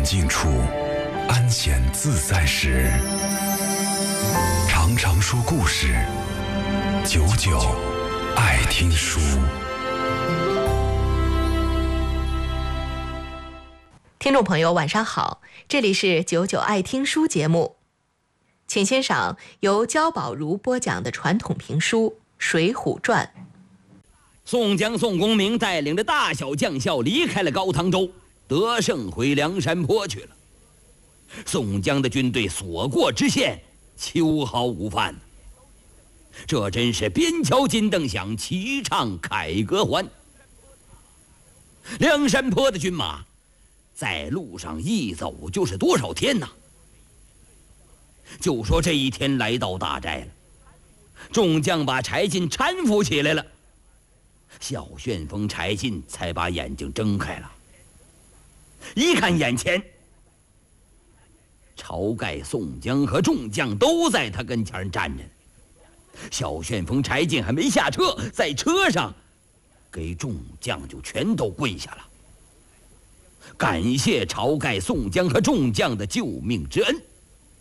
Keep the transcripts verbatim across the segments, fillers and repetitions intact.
静处，安闲自在时，常常说故事，久久爱听书。 听众朋友晚上好，这里是久久爱听书节目，请欣赏由焦宝如播讲的传统评书《水浒传》。 宋江、宋公明带领着大小将校离开了高唐州，得胜回梁山泊去了。宋江的军队所过之县，秋毫无犯。这真是边敲金灯响，齐唱凯歌欢。梁山泊的军马在路上一走就是多少天呐？就说这一天来到大寨了，众将把柴进搀扶起来了，小旋风柴进才把眼睛睁开了。一看眼前，晁盖、宋江和众将都在他跟前站着。小旋风柴进还没下车，在车上给众将就全都跪下了，感谢晁盖、宋江和众将的救命之恩。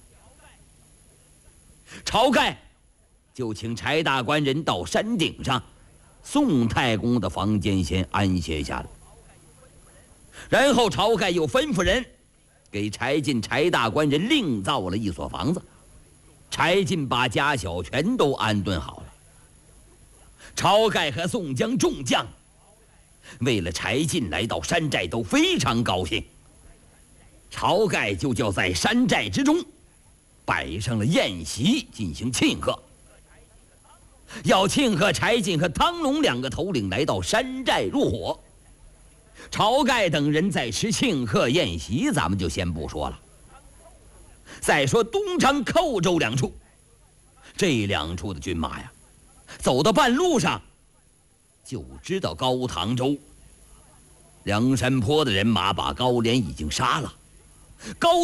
晁盖就请柴大官人到山顶上宋太公的房间先安歇下了，然后晁盖又吩咐人给柴进、柴大官人另造了一所房子。柴进把家小全都安顿好了。晁盖和宋江众将为了柴进来到山寨都非常高兴，晁盖就叫在山寨之中摆上了宴席进行庆贺，要庆贺柴进和汤龙两个头领来到山寨入伙。晁盖等人在吃庆贺宴席，咱们就先不说了。再说东昌、寇州两处，这两处的军马呀，走到半路上就知道高唐州。梁山泊的人马把高廉已经杀了，高